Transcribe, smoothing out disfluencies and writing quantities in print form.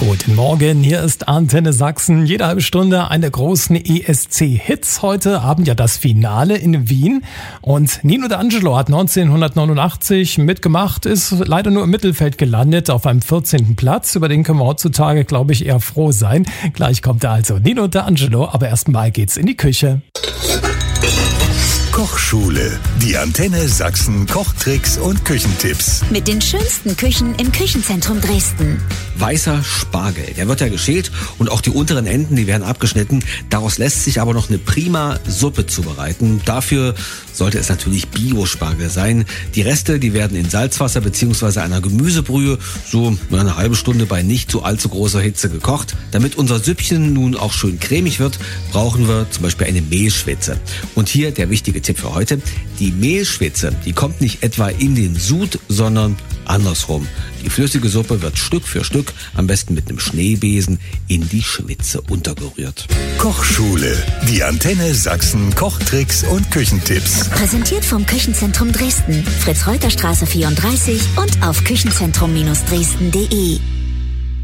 Guten Morgen, hier ist Antenne Sachsen. Jede halbe Stunde eine großen ESC-Hits. Heute Abend ja das Finale in Wien. Und Nino D'Angelo hat 1989 mitgemacht, ist leider nur im Mittelfeld gelandet, auf einem 14. Platz. Über den können wir heutzutage, glaube ich, eher froh sein. Gleich kommt er also Nino D'Angelo, aber erstmal geht's in die Küche. Kochschule. Die Antenne Sachsen Kochtricks und Küchentipps. Mit den schönsten Küchen im Küchenzentrum Dresden. Weißer Spargel, der wird ja geschält und auch die unteren Enden, die werden abgeschnitten. Daraus lässt sich aber noch eine prima Suppe zubereiten. Dafür sollte es natürlich Bio-Spargel sein. Die Reste, die werden in Salzwasser bzw. einer Gemüsebrühe so eine halbe Stunde bei nicht so allzu großer Hitze gekocht. Damit unser Süppchen nun auch schön cremig wird, brauchen wir zum Beispiel eine Mehlschwitze. Und hier der wichtige Tipp für heute: Die Mehlschwitze, die kommt nicht etwa in den Sud, sondern andersrum. Die flüssige Suppe wird Stück für Stück, am besten mit einem Schneebesen, in die Schwitze untergerührt. Kochschule. Die Antenne Sachsen Kochtricks und Küchentipps. Präsentiert vom Küchenzentrum Dresden. Fritz-Reuter-Straße 34 und auf küchenzentrum-dresden.de.